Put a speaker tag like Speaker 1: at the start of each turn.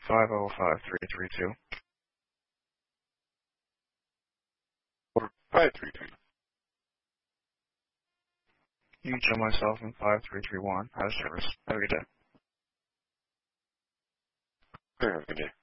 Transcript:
Speaker 1: 505332.
Speaker 2: Or 533.
Speaker 1: You can show myself in 5331. Out of service. Have a good day.
Speaker 2: Have a good day.